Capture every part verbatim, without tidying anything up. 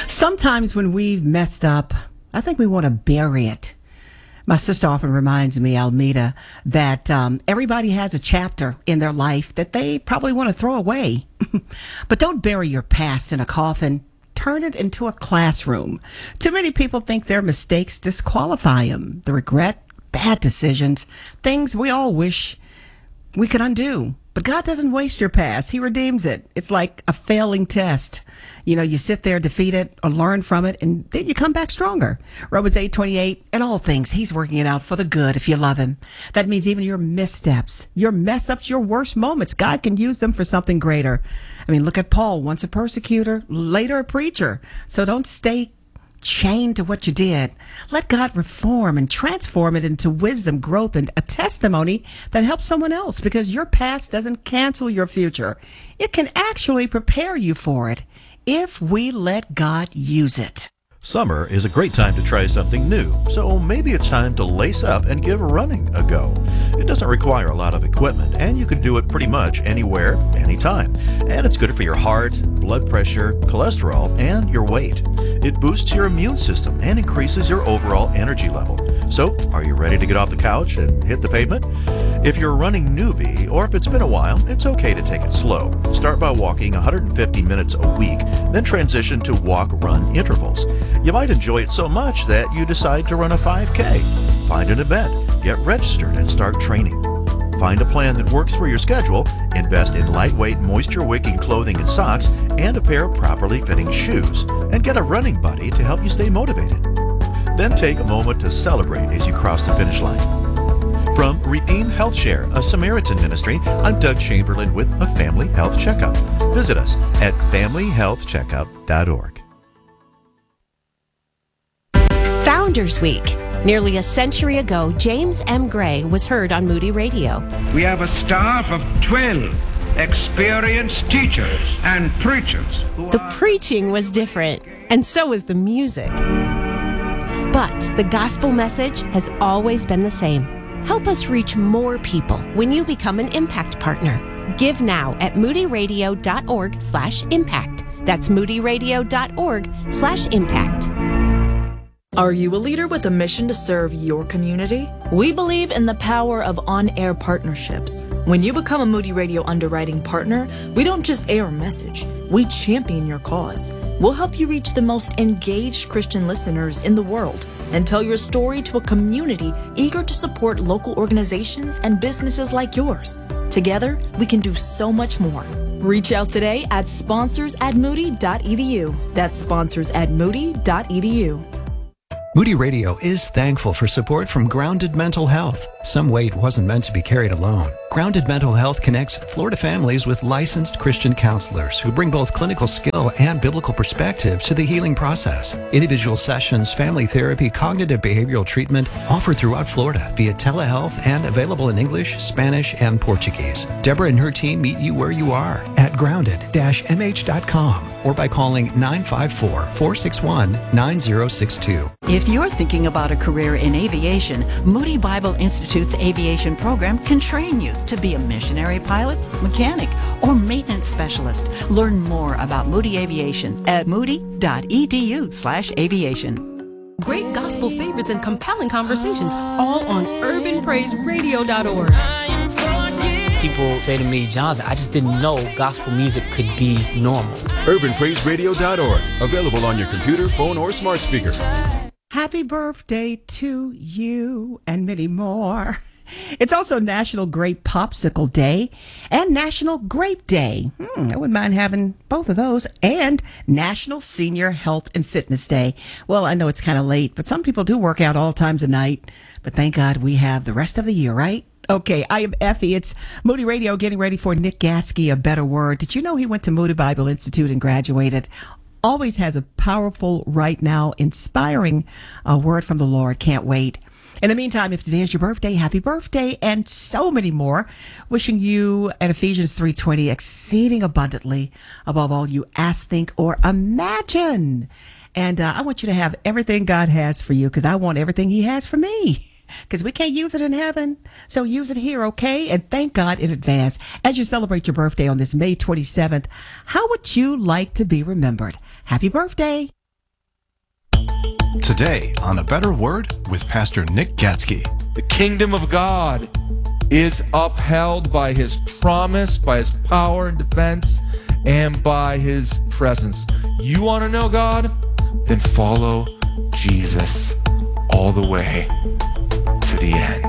Sometimes when we've messed up, I think we want to bury it. My sister often reminds me, Almeda, that um, everybody has a chapter in their life that they probably want to throw away. But don't bury your past in a coffin. Turn it into a classroom. Too many people think their mistakes disqualify them. The regret, bad decisions, things we all wish we could undo. But God doesn't waste your past. He redeems it. It's like a failing test. You know, you sit there, defeat it, or learn from it, and then you come back stronger. Romans eight twenty-eight, in all things, he's working it out for the good if you love him. That means even your missteps, your mess-ups, your worst moments, God can use them for something greater. I mean, look at Paul, once a persecutor, later a preacher. So don't stay chained to what you did. Let God reform and transform it into wisdom, growth, and a testimony that helps someone else, because your past doesn't cancel your future. It can actually prepare you for it if we let God use it. Summer is a great time to try something new, so maybe it's time to lace up and give running a go. It doesn't require a lot of equipment, and you can do it pretty much anywhere, anytime. And it's good for your heart, blood pressure, cholesterol, and your weight. It boosts your immune system and increases your overall energy level. So, are you ready to get off the couch and hit the pavement? If you're a running newbie, or if it's been a while, it's okay to take it slow. Start by walking one hundred fifty minutes a week, then transition to walk-run intervals. You might enjoy it so much that you decide to run a five K. Find an event, get registered, and start training. Find a plan that works for your schedule, invest in lightweight, moisture-wicking clothing and socks, and a pair of properly fitting shoes, and get a running buddy to help you stay motivated. Then take a moment to celebrate as you cross the finish line. From Redeem Health Share, a Samaritan ministry, I'm Doug Chamberlain with a Family Health Checkup. Visit us at family health checkup dot org. Founders Week. Nearly a century ago, James M. Gray was heard on Moody Radio. We have a staff of twelve experienced teachers and preachers. The preaching was different, and so was the music. But the gospel message has always been the same. Help us reach more people when you become an Impact Partner. Give now at moodyradio.org slash impact. That's moodyradio.org slash impact. Are you a leader with a mission to serve your community? We believe in the power of on-air partnerships. When you become a Moody Radio underwriting partner, we don't just air a message, we champion your cause. We'll help you reach the most engaged Christian listeners in the world and tell your story to a community eager to support local organizations and businesses like yours. Together, we can do so much more. Reach out today at sponsors at moody dot e d u. That's sponsors at moody dot e d u. Moody Radio is thankful for support from Grounded Mental Health. Some weight wasn't meant to be carried alone. Grounded Mental Health connects Florida families with licensed Christian counselors who bring both clinical skill and biblical perspective to the healing process. Individual sessions, family therapy, cognitive behavioral treatment offered throughout Florida via telehealth and available in English, Spanish, and Portuguese. Deborah and her team meet you where you are at grounded dash m h dot com or by calling nine five four, four six one, nine zero six two. If you're thinking about a career in aviation, Moody Bible Institute's aviation program can train you to be a missionary pilot, mechanic, or maintenance specialist. Learn more about Moody Aviation at moody dot e d u slash aviation. Great gospel favorites and compelling conversations, all on urban praise radio dot org. People say to me, Jonathan, I just didn't know gospel music could be normal. urban praise radio dot org, available on your computer, phone, or smart speaker. Happy birthday to you and many more. It's also National Grape Popsicle Day and National Grape Day. Hmm, I wouldn't mind having both of those. And National Senior Health and Fitness Day. Well, I know it's kind of late, but some people do work out all times of night. But thank God we have the rest of the year, right? Okay, I am Effie. It's Moody Radio getting ready for Nick Gatsky, A Better Word. Did you know he went to Moody Bible Institute and graduated? Always has a powerful, right now, inspiring uh, word from the Lord. Can't wait. In the meantime, if today is your birthday, happy birthday, and so many more. Wishing you at Ephesians three twenty, exceeding abundantly above all you ask, think, or imagine. And uh, I want you to have everything God has for you, because I want everything he has for me. Because we can't use it in heaven, so use it here, okay? And thank God in advance. As you celebrate your birthday on this May twenty-seventh, how would you like to be remembered? Happy birthday. Today on A Better Word with Pastor Nick Gatsky. The kingdom of God is upheld by his promise, by his power and defense, and by his presence. You want to know God? Then follow Jesus all the way to the end.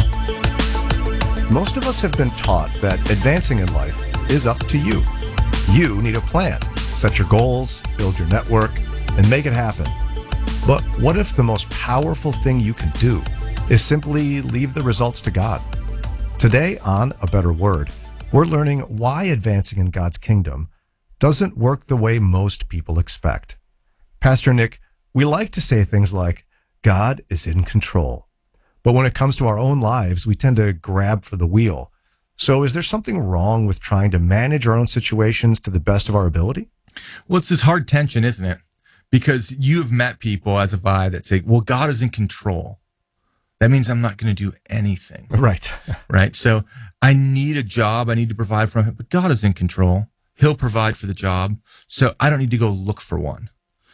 Most of us have been taught that advancing in life is up to you. You need a plan. Set your goals, build your network, and make it happen. But what if the most powerful thing you can do is simply leave the results to God? Today on A Better Word, we're learning why advancing in God's kingdom doesn't work the way most people expect. Pastor Nick, we like to say things like, God is in control. But when it comes to our own lives, we tend to grab for the wheel. So is there something wrong with trying to manage our own situations to the best of our ability? Well, it's this hard tension, isn't it? Because you've met people, as have I, that say, well, God is in control. That means I'm not going to do anything. Right. Right. So I need a job. I need to provide for him, but God is in control. He'll provide for the job. So I don't need to go look for one.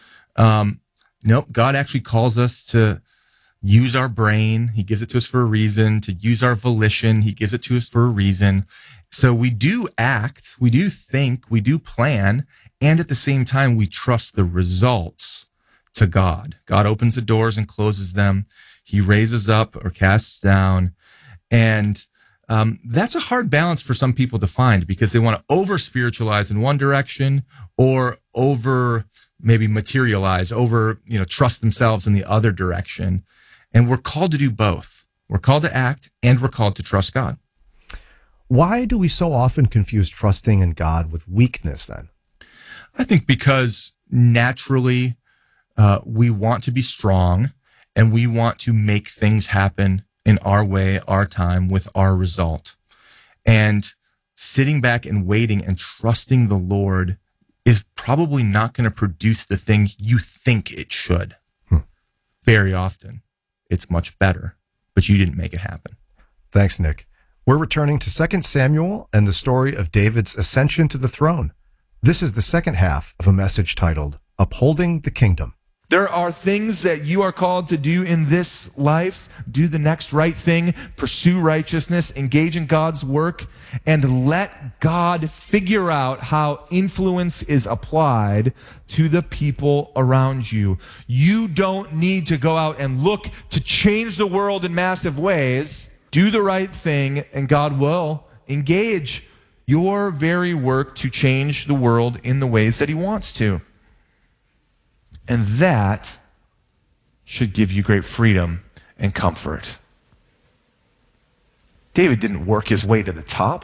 Um, nope. God actually calls us to use our brain. He gives it to us for a reason. To use our volition. He gives it to us for a reason. So we do act, we do think, we do plan, and at the same time, we trust the results to God. God opens the doors and closes them. He raises up or casts down. And um, that's a hard balance for some people to find because they want to over-spiritualize in one direction or over maybe materialize, over, you know, trust themselves in the other direction. And we're called to do both. We're called to act and we're called to trust God. Why do we so often confuse trusting in God with weakness then? I think because naturally uh, we want to be strong and we want to make things happen in our way, our time, with our result. And sitting back and waiting and trusting the Lord is probably not going to produce the thing you think it should. Hmm. Very often, it's much better, but you didn't make it happen. Thanks, Nick. We're returning to Second Samuel and the story of David's ascension to the throne. This is the second half of a message titled, Upholding the Kingdom. There are things that you are called to do in this life. Do the next right thing, pursue righteousness, engage in God's work, and let God figure out how influence is applied to the people around you. You don't need to go out and look to change the world in massive ways. Do the right thing, and God will engage your very work to change the world in the ways that he wants to. And that should give you great freedom and comfort. David didn't work his way to the top.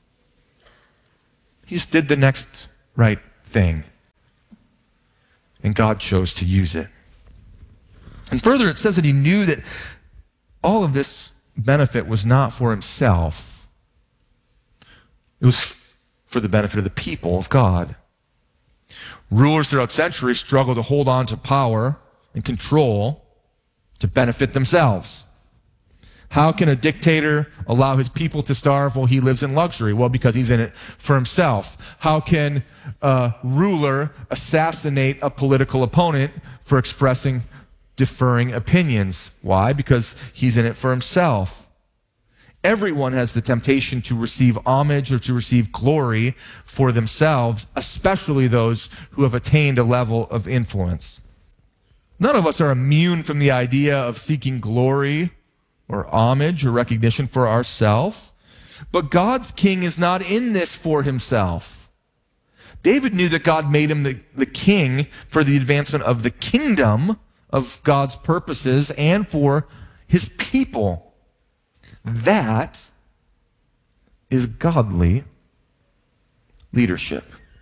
He just did the next right thing. And God chose to use it. And further, it says that he knew that all of this benefit was not for himself. It was for the benefit of the people of God. Rulers throughout centuries struggle to hold on to power and control to benefit themselves. How can a dictator allow his people to starve while he lives in luxury? Well, because he's in it for himself. How can a ruler assassinate a political opponent for expressing differing opinions? Why? Because he's in it for himself. Everyone has the temptation to receive homage or to receive glory for themselves, especially those who have attained a level of influence. None of us are immune from the idea of seeking glory or homage or recognition for ourselves, but God's king is not in this for himself. David knew that God made him the, the king for the advancement of the kingdom of God's purposes and for his people. That is godly leadership.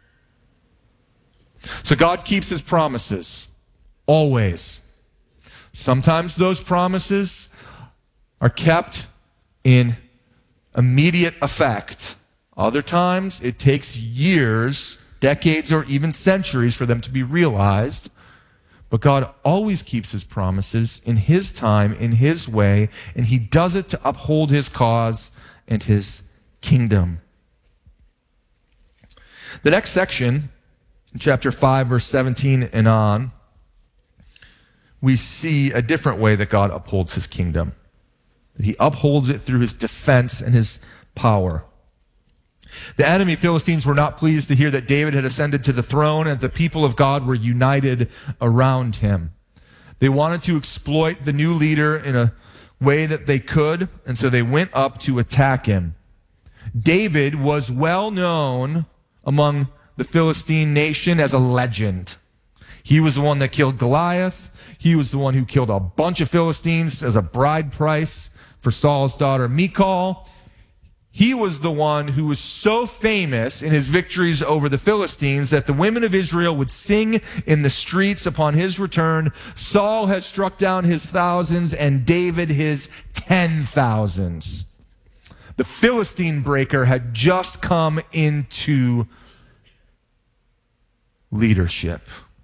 So God keeps his promises, always. Sometimes those promises are kept in immediate effect. Other times it takes years, decades, or even centuries for them to be realized. But God always keeps his promises in his time, in his way, and he does it to uphold his cause and his kingdom. The next section, in chapter five, verse seventeen and on, we see a different way that God upholds his kingdom. He upholds it through his defense and his power. The enemy Philistines were not pleased to hear that David had ascended to the throne and the people of God were united around him. They wanted to exploit the new leader in a way that they could, and so they went up to attack him. David was well known among the Philistine nation as a legend. He was the one that killed Goliath. He was the one who killed a bunch of Philistines as a bride price for Saul's daughter Michal. He was the one who was so famous in his victories over the Philistines that the women of Israel would sing in the streets upon his return, Saul has struck down his thousands and David his ten thousands. The Philistine breaker had just come into leadership,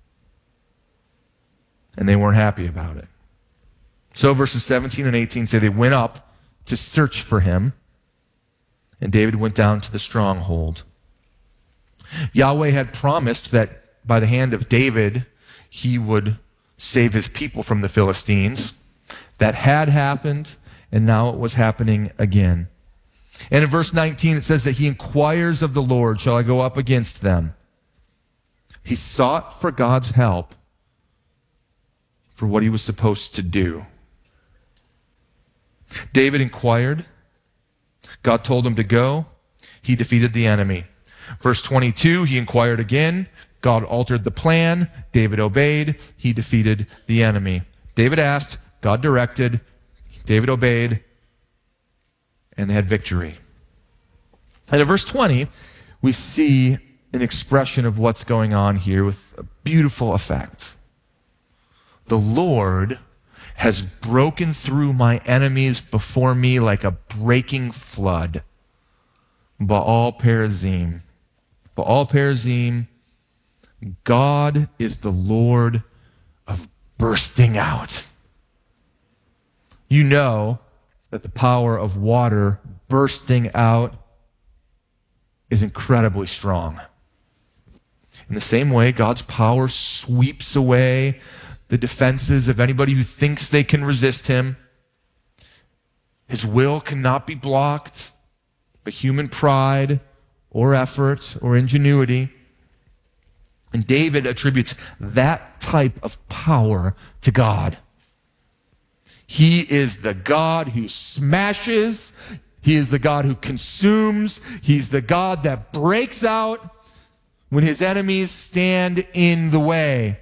and they weren't happy about it. So verses seventeen and eighteen say they went up to search for him, and David went down to the stronghold. Yahweh had promised that by the hand of David, he would save his people from the Philistines. That had happened, and now it was happening again. And in verse nineteen, it says that he inquires of the Lord, shall I go up against them? He sought for God's help for what he was supposed to do. David inquired. God told him to go. He defeated the enemy. Verse twenty-two, he inquired again. God altered the plan. David obeyed. He defeated the enemy. David asked. God directed. David obeyed. And they had victory. And in verse twenty, we see an expression of what's going on here with a beautiful effect. The Lord has broken through my enemies before me like a breaking flood. Baal Perazim. Baal Perazim, God is the Lord of bursting out. You know that the power of water bursting out is incredibly strong. In the same way, God's power sweeps away the defenses of anybody who thinks they can resist him. His will cannot be blocked by human pride or effort or ingenuity. And David attributes that type of power to God. He is the God who smashes. He is the God who consumes. He's the God that breaks out when his enemies stand in the way.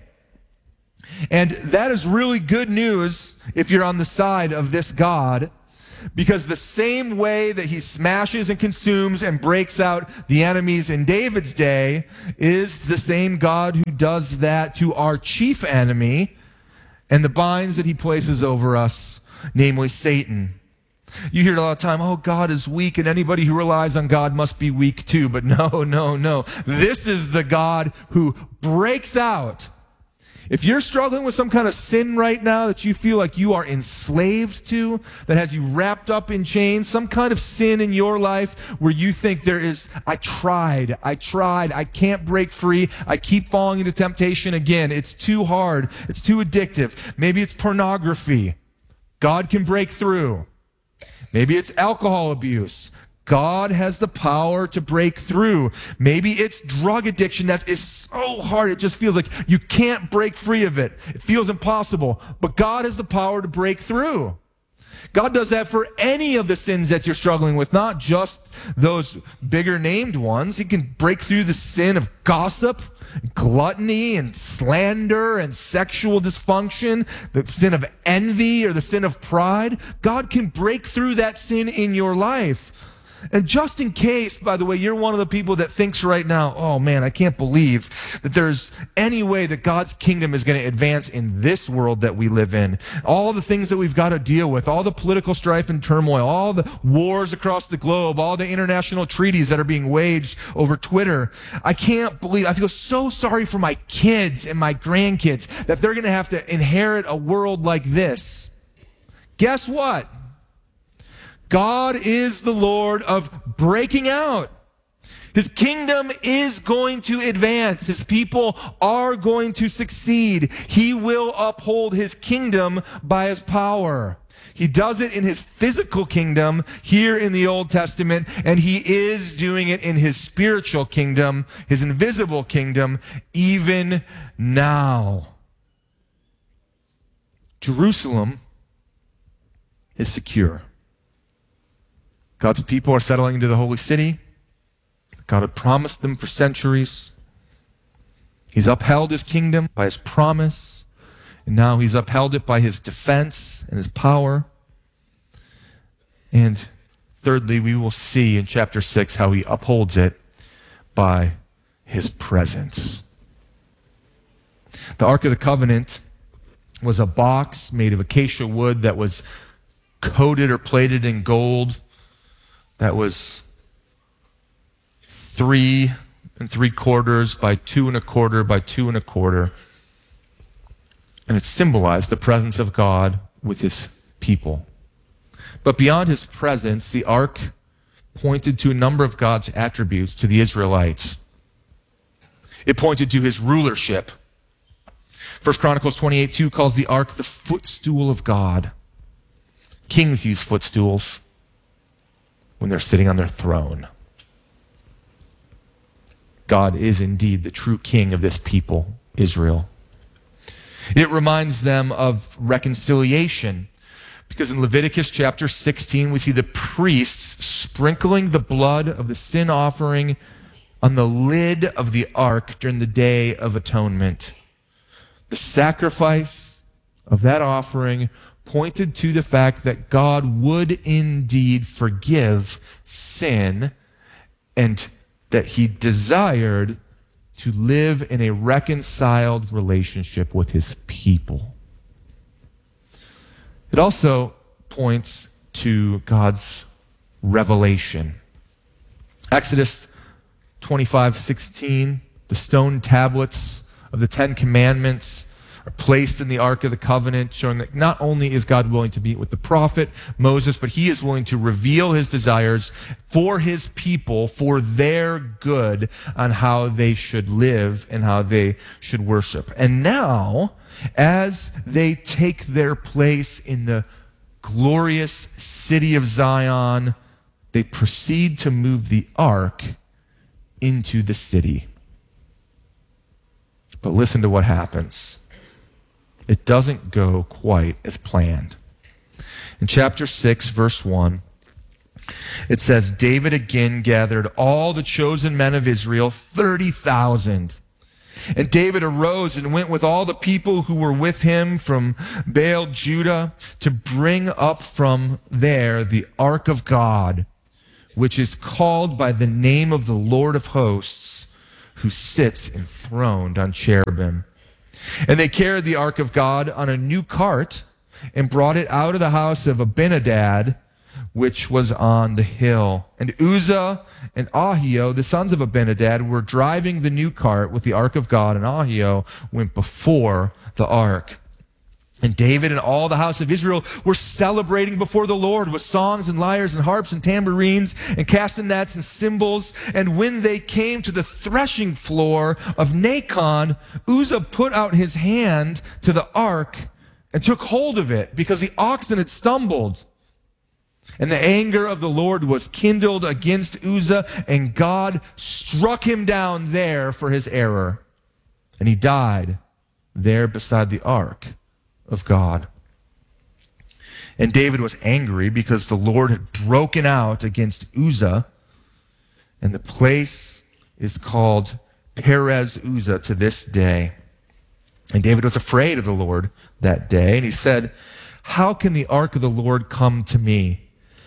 And that is really good news if you're on the side of this God, because the same way that he smashes and consumes and breaks out the enemies in David's day is the same God who does that to our chief enemy and the binds that he places over us, namely Satan. You hear it all the time, oh, God is weak, and anybody who relies on God must be weak too. But no, no, no. This is the God who breaks out. If you're struggling with some kind of sin right now that you feel like you are enslaved to, that has you wrapped up in chains, some kind of sin in your life where you think there is, I tried, I tried, I can't break free, I keep falling into temptation again, it's too hard, it's too addictive. Maybe it's pornography. God can break through. Maybe it's alcohol abuse. God has the power to break through. Maybe it's drug addiction that is so hard, it just feels like you can't break free of it. It feels impossible. But God has the power to break through. God does that for any of the sins that you're struggling with, not just those bigger named ones. He can break through the sin of gossip, gluttony, and slander, and sexual dysfunction, the sin of envy or the sin of pride. God can break through that sin in your life. And just in case, by the way, you're one of the people that thinks right now, oh man, I can't believe that there's any way that God's kingdom is going to advance in this world that we live in. All the things that we've got to deal with, all the political strife and turmoil, all the wars across the globe, all the international treaties that are being waged over Twitter. I can't believe, I feel so sorry for my kids and my grandkids that they're going to have to inherit a world like this. Guess what? God is the Lord of breaking out. His kingdom is going to advance. His people are going to succeed. He will uphold his kingdom by his power. He does it in his physical kingdom here in the Old Testament, and he is doing it in his spiritual kingdom, his invisible kingdom, even now. Jerusalem is secure. God's people are settling into the holy city. God had promised them for centuries. He's upheld his kingdom by his promise, and now he's upheld it by his defense and his power. And thirdly, we will see in chapter six how he upholds it by his presence. The Ark of the Covenant was a box made of acacia wood that was coated or plated in gold, that was three and three quarters by two and a quarter by two and a quarter. And it symbolized the presence of God with his people. But beyond his presence, the ark pointed to a number of God's attributes to the Israelites. It pointed to his rulership. First Chronicles twenty-eight two calls the ark the footstool of God. Kings use footstools when they're sitting on their throne. God is indeed the true king of this people, Israel. It reminds them of reconciliation, because in Leviticus chapter sixteen, we see the priests sprinkling the blood of the sin offering on the lid of the ark during the Day of Atonement. The sacrifice of that offering pointed to the fact that God would indeed forgive sin, and that he desired to live in a reconciled relationship with his people. It also points to God's revelation. Exodus twenty-five sixteen, the stone tablets of the Ten Commandments are placed in the Ark of the Covenant, showing that not only is God willing to meet with the prophet Moses, but he is willing to reveal his desires for his people, for their good, on how they should live and how they should worship. And now, as they take their place in the glorious city of Zion, they proceed to move the ark into the city. But listen to what happens. It doesn't go quite as planned. In chapter six, verse one, it says, David again gathered all the chosen men of Israel, thirty thousand. And David arose and went with all the people who were with him from Baal, Judah, to bring up from there the ark of God, which is called by the name of the Lord of hosts, who sits enthroned on cherubim. And they carried the ark of God on a new cart and brought it out of the house of Abinadab, which was on the hill. And Uzzah and Ahio, the sons of Abinadab, were driving the new cart with the ark of God, and Ahio went before the ark. And David and all the house of Israel were celebrating before the Lord with songs and lyres and harps and tambourines and castanets and cymbals. And when they came to the threshing floor of Nacon, Uzzah put out his hand to the ark and took hold of it, because the oxen had stumbled. And the anger of the Lord was kindled against Uzzah, and God struck him down there for his error. And he died there beside the ark of God. And David was angry because the Lord had broken out against Uzzah, and the place is called Perez Uzzah to this day. And David was afraid of the Lord that day, and he said, how can the ark of the Lord come to me?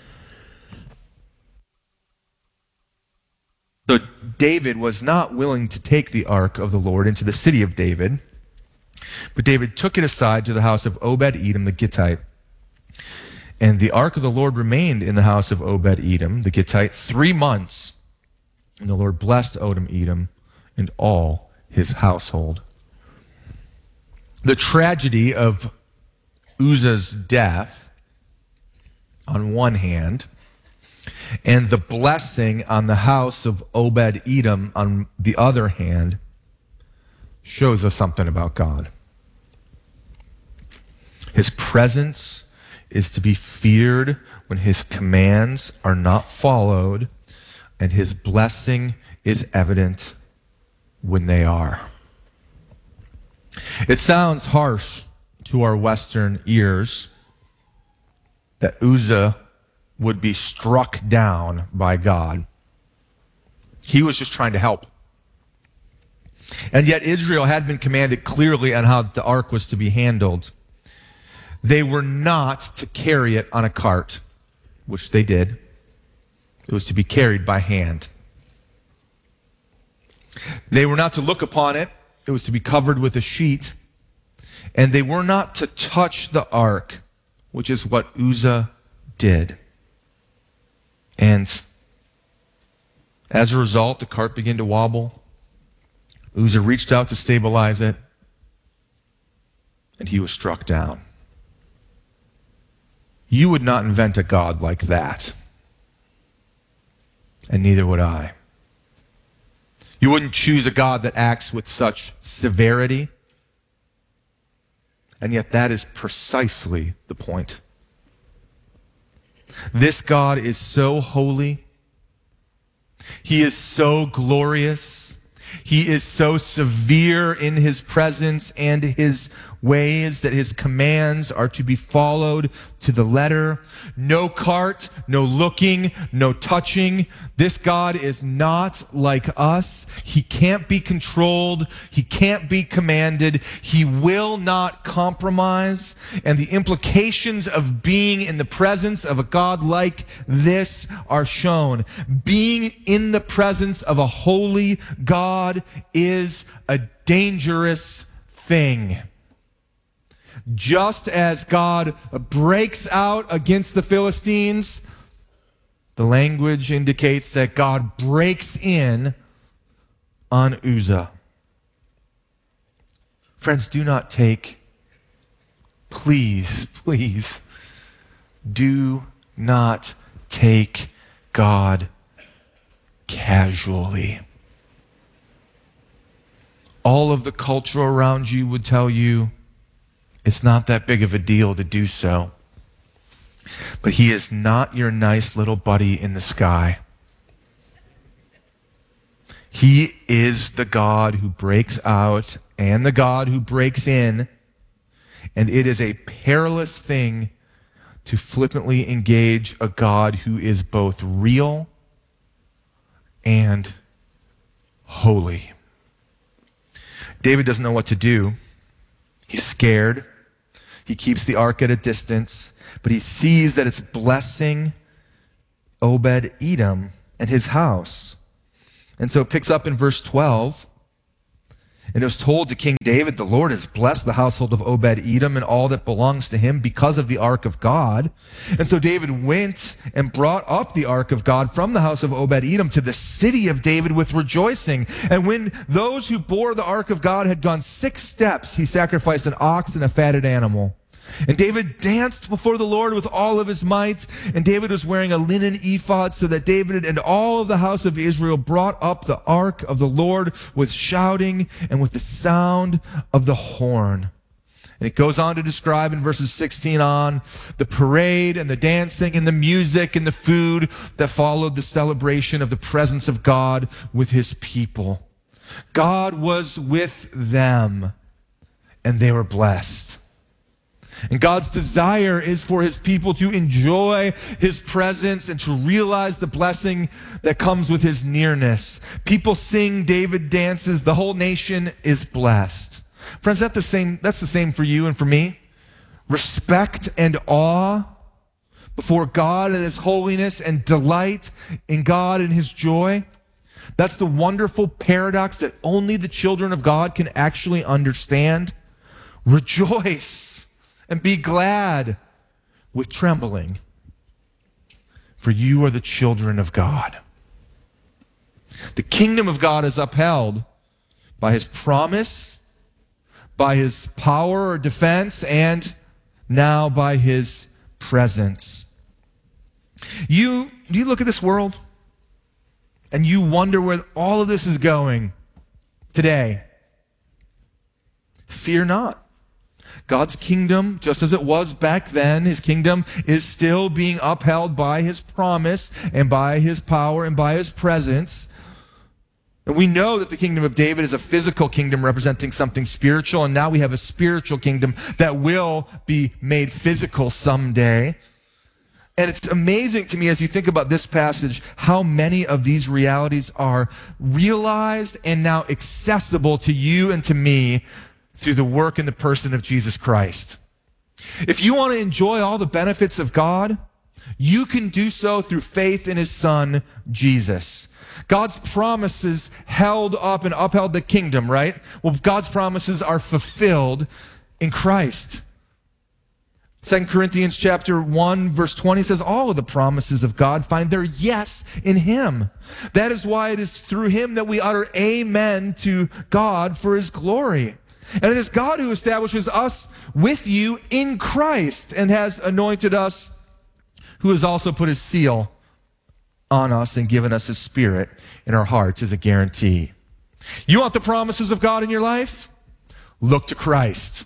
So David was not willing to take the ark of the Lord into the city of David, but David took it aside to the house of Obed-Edom the Gittite. And the ark of the Lord remained in the house of Obed-Edom the Gittite three months. And the Lord blessed Obed-Edom and all his household. The tragedy of Uzzah's death, on one hand, And the blessing on the house of Obed-Edom, on the other hand, shows us something about God. His presence is to be feared when his commands are not followed, and his blessing is evident when they are. It sounds harsh to our Western ears that Uzzah would be struck down by God. He was just trying to help. And yet Israel had been commanded clearly on how the ark was to be handled. They were not to carry it on a cart, which they did. It was to be carried by hand. They were not to look upon it. It was to be covered with a sheet. And they were not to touch the ark, which is what Uzzah did. And as a result, the cart began to wobble. Uzzah reached out to stabilize it, and he was struck down. You would not invent a God like that, and neither would I. You wouldn't choose a God that acts with such severity, and yet that is precisely the point. This God is so holy. He is so glorious. He is so severe in his presence and his ways that his commands are to be followed to the letter. No cart, no looking, no touching. This God is not like us. He can't be controlled. He can't be commanded. He will not compromise. And the implications of being in the presence of a God like this are shown. Being in the presence of a holy God is a dangerous thing. Just as God breaks out against the Philistines, the language indicates that God breaks in on Uzzah. Friends, do not take, please, please, do not take God casually. All of the culture around you would tell you it's not that big of a deal to do so. But he is not your nice little buddy in the sky. He is the God who breaks out and the God who breaks in. And it is a perilous thing to flippantly engage a God who is both real and holy. David doesn't know what to do. He's scared. He keeps the ark at a distance, but he sees that it's blessing Obed-Edom and his house. And so it picks up in verse twelve. And it was told to King David, the Lord has blessed the household of Obed-Edom and all that belongs to him because of the ark of God. And so David went and brought up the ark of God from the house of Obed-Edom to the city of David with rejoicing. And when those who bore the ark of God had gone six steps, he sacrificed an ox and a fatted animal. And David danced before the Lord with all of his might. And David was wearing a linen ephod, so that David and all of the house of Israel brought up the ark of the Lord with shouting and with the sound of the horn. And it goes on to describe in verses sixteen on the parade and the dancing and the music and the food that followed the celebration of the presence of God with his people. God was with them, and they were blessed. And God's desire is for his people to enjoy his presence and to realize the blessing that comes with his nearness. People sing, David dances, the whole nation is blessed. Friends, that's the same, that's the same for you and for me. Respect and awe before God and his holiness and delight in God and his joy. That's the wonderful paradox that only the children of God can actually understand. Rejoice and be glad with trembling, for you are the children of God. The kingdom of God is upheld by his promise, by his power or defense, and now by his presence. You, you look at this world and you wonder where all of this is going today. Fear not. God's kingdom, just as it was back then, his kingdom is still being upheld by his promise and by his power and by his presence. And we know that the kingdom of David is a physical kingdom representing something spiritual, and now we have a spiritual kingdom that will be made physical someday. And it's amazing to me as you think about this passage how many of these realities are realized and now accessible to you and to me through the work and the person of Jesus Christ. If you want to enjoy all the benefits of God, you can do so through faith in his Son, Jesus. God's promises held up and upheld the kingdom, right? Well, God's promises are fulfilled in Christ. Second Corinthians chapter one, verse twenty says, all of the promises of God find their yes in him. That is why it is through him that we utter amen to God for his glory. And it is God who establishes us with you in Christ and has anointed us, who has also put his seal on us and given us his Spirit in our hearts as a guarantee. You want the promises of God in your life? Look to Christ.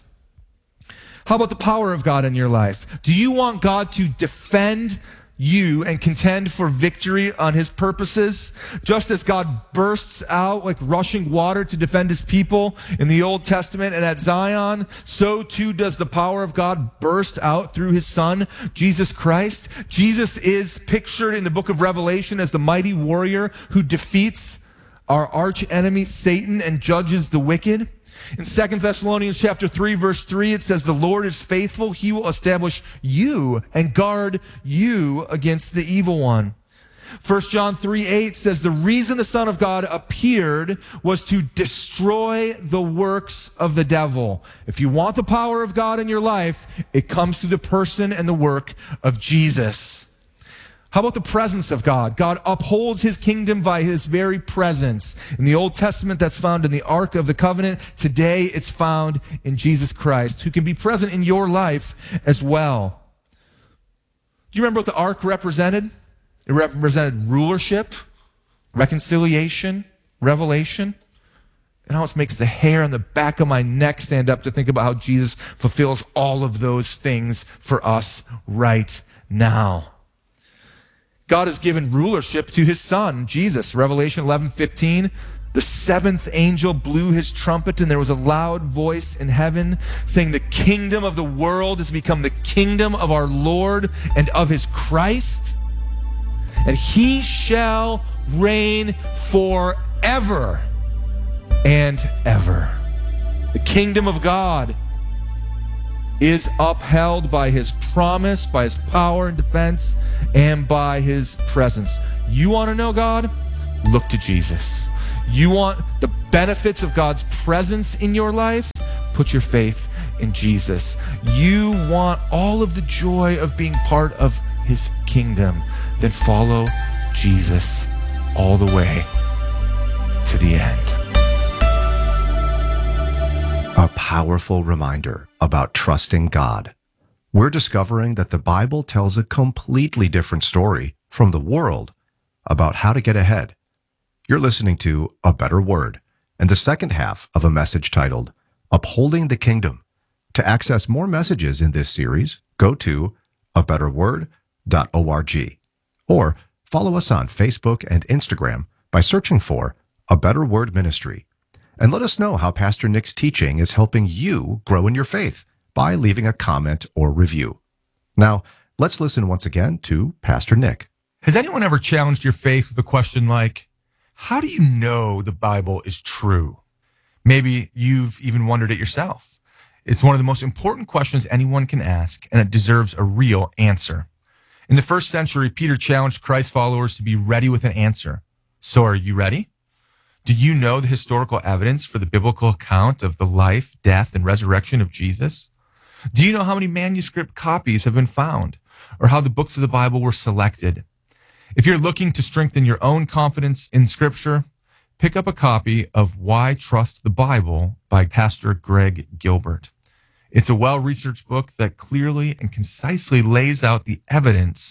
How about the power of God in your life? Do you want God to defend you and contend for victory on his purposes? Just as God bursts out like rushing water to defend his people in the Old Testament and at Zion, so too does the power of God burst out through his Son, Jesus Christ. Jesus is pictured in the book of Revelation as the mighty warrior who defeats our arch enemy Satan and judges the wicked. In Second Thessalonians chapter three, verse three, it says, the Lord is faithful. He will establish you and guard you against the evil one. First John three, eight says, the reason the Son of God appeared was to destroy the works of the devil. If you want the power of God in your life, it comes through the person and the work of Jesus. How about the presence of God? God upholds his kingdom by his very presence. In the Old Testament, that's found in the Ark of the Covenant. Today, it's found in Jesus Christ, who can be present in your life as well. Do you remember what the Ark represented? It represented rulership, reconciliation, revelation. It almost makes the hair on the back of my neck stand up to think about how Jesus fulfills all of those things for us right now. God has given rulership to his Son, Jesus. Revelation eleven fifteen, the seventh angel blew his trumpet, and there was a loud voice in heaven saying, the kingdom of the world has become the kingdom of our Lord and of his Christ, and he shall reign forever and ever. The kingdom of God is upheld by his promise, by his power and defense, and by his presence. You want to know God? Look to Jesus. You want the benefits of God's presence in your life? Put your faith in Jesus. You want all of the joy of being part of his kingdom? Then follow Jesus all the way to the end. A powerful reminder about trusting God. We're discovering that the Bible tells a completely different story from the world about how to get ahead. You're listening to A Better Word and the second half of a message titled Upholding the Kingdom. To access more messages in this series, go to a better word dot org or follow us on Facebook and Instagram by searching for A Better Word Ministry. And let us know how Pastor Nick's teaching is helping you grow in your faith by leaving a comment or review. Now, let's listen once again to Pastor Nick. Has anyone ever challenged your faith with a question like, how do you know the Bible is true? Maybe you've even wondered it yourself. It's one of the most important questions anyone can ask, and it deserves a real answer. In the first century, Peter challenged Christ's followers to be ready with an answer. So are you ready? Do you know the historical evidence for the biblical account of the life, death, and resurrection of Jesus? Do you know how many manuscript copies have been found, or how the books of the Bible were selected? If you're looking to strengthen your own confidence in Scripture, pick up a copy of Why Trust the Bible by Pastor Greg Gilbert. It's a well-researched book that clearly and concisely lays out the evidence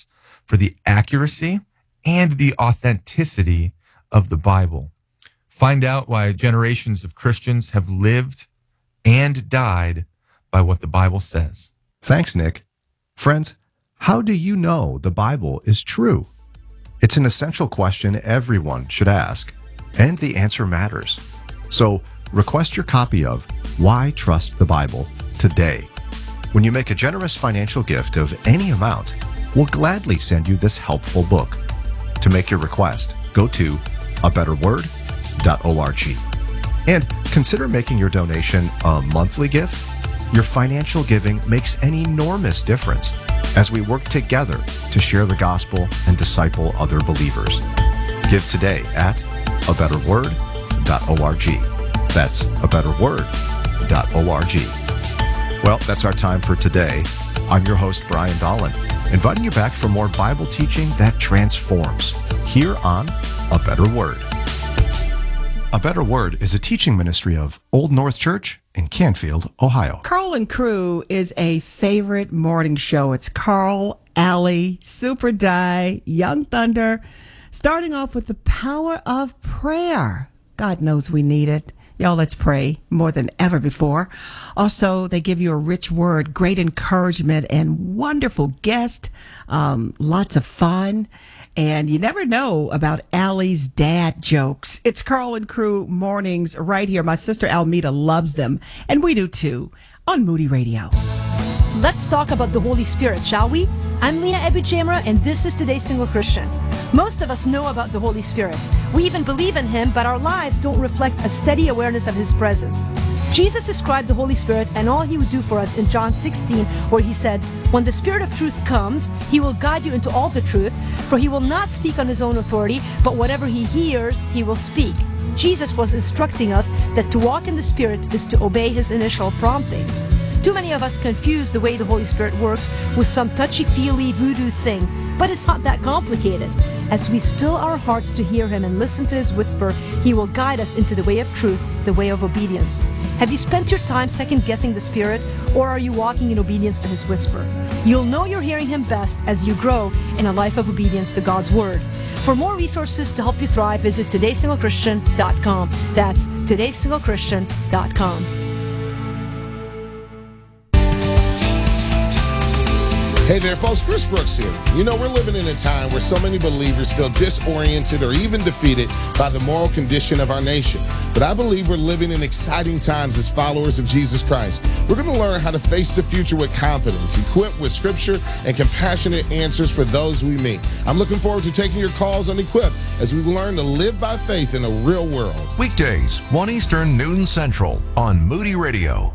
for the accuracy and the authenticity of the Bible. Find out why generations of Christians have lived and died by what the Bible says. Thanks, Nick. Friends, how do you know the Bible is true? It's an essential question everyone should ask, and the answer matters. So request your copy of Why Trust the Bible today. When you make a generous financial gift of any amount, we'll gladly send you this helpful book. To make your request, go to a better word dot org. And consider making your donation a monthly gift. Your financial giving makes an enormous difference as we work together to share the gospel and disciple other believers. Give today at a better word dot org. That's a better word dot org. Well, that's our time for today. I'm your host, Brian Dolan, inviting you back for more Bible teaching that transforms here on A Better Word. A Better Word is a teaching ministry of Old North Church in Canfield, Ohio. Carl and Crew is a favorite morning show. It's Carl, Allie, Super Die, Young Thunder, starting off with the power of prayer. God knows we need it. Y'all, let's pray more than ever before. Also, they give you a rich word, great encouragement, and wonderful guest. Um, lots of fun. And you never know about Allie's dad jokes. It's Carl and Crew mornings right here. My sister Almeda loves them, and we do too, on Moody Radio. Let's talk about the Holy Spirit, shall we? I'm Lena Ebujamra, and this is Today's Single Christian. Most of us know about the Holy Spirit. We even believe in Him, but our lives don't reflect a steady awareness of His presence. Jesus described the Holy Spirit and all He would do for us in John sixteen, where He said, "When the Spirit of truth comes, He will guide you into all the truth, for He will not speak on His own authority, but whatever He hears, He will speak." Jesus was instructing us that to walk in the Spirit is to obey His initial promptings. Too many of us confuse the way the Holy Spirit works with some touchy-feely voodoo thing, but it's not that complicated. As we still our hearts to hear Him and listen to His whisper, He will guide us into the way of truth, the way of obedience. Have you spent your time second-guessing the Spirit, or are you walking in obedience to His whisper? You'll know you're hearing Him best as you grow in a life of obedience to God's Word. For more resources to help you thrive, visit today single christian dot com. That's today single christian dot com. Hey there, folks. Chris Brooks here. You know, we're living in a time where so many believers feel disoriented or even defeated by the moral condition of our nation. But I believe we're living in exciting times as followers of Jesus Christ. We're going to learn how to face the future with confidence, equipped with scripture and compassionate answers for those we meet. I'm looking forward to taking your calls on Equip as we learn to live by faith in a real world. Weekdays, one Eastern, noon Central on Moody Radio.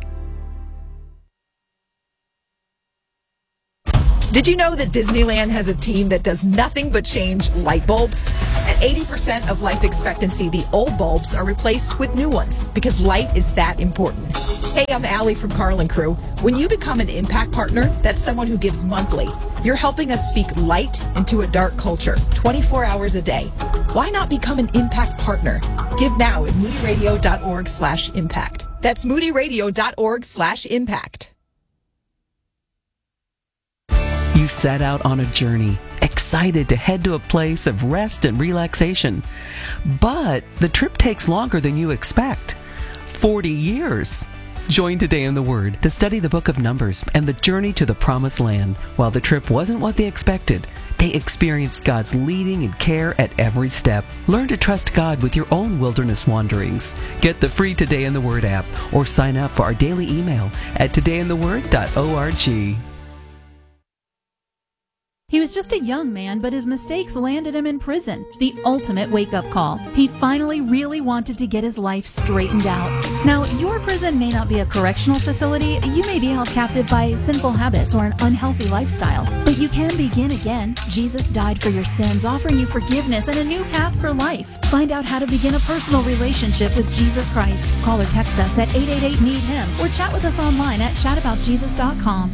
Did you know that Disneyland has a team that does nothing but change light bulbs? At eighty percent of life expectancy, the old bulbs are replaced with new ones because light is that important. Hey, I'm Allie from Carl and Crew. When you become an Impact Partner, that's someone who gives monthly. You're helping us speak light into a dark culture, twenty-four hours a day. Why not become an Impact Partner? Give now at moody radio dot org slash impact. That's moody radio dot org slash impact. You set out on a journey, excited to head to a place of rest and relaxation. But the trip takes longer than you expect. forty years. Join Today in the Word to study the book of Numbers and the journey to the Promised Land. While the trip wasn't what they expected, they experienced God's leading and care at every step. Learn to trust God with your own wilderness wanderings. Get the free Today in the Word app or sign up for our daily email at today in the word dot org. He was just a young man, but his mistakes landed him in prison. The ultimate wake-up call. He finally really wanted to get his life straightened out. Now, your prison may not be a correctional facility. You may be held captive by sinful habits or an unhealthy lifestyle. But you can begin again. Jesus died for your sins, offering you forgiveness and a new path for life. Find out how to begin a personal relationship with Jesus Christ. Call or text us at eight eight eight, need him or chat with us online at chat about jesus dot com.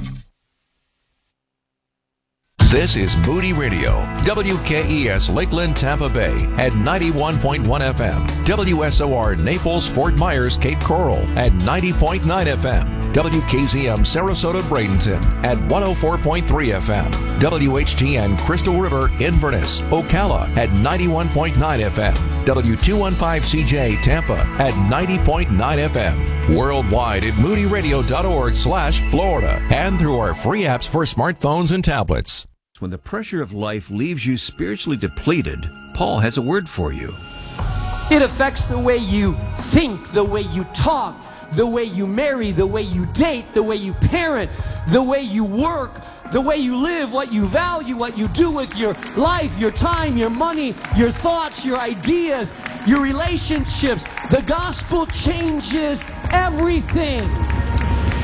This is Moody Radio, W K E S Lakeland, Tampa Bay at ninety-one point one F M, W S O R Naples, Fort Myers, Cape Coral at ninety point nine F M, W K Z M Sarasota Bradenton at one oh four point three F M, W H G N Crystal River Inverness, Ocala at ninety-one point nine F M, W two fifteen C J Tampa at ninety point nine F M, worldwide at moody radio dot org slash Florida, and through our free apps for smartphones and tablets. When the pressure of life leaves you spiritually depleted, Paul has a word for you. It affects the way you think, the way you talk, the way you marry, the way you date, the way you parent, the way you work, the way you live, what you value, what you do with your life, your time, your money, your thoughts, your ideas, your relationships. The gospel changes everything.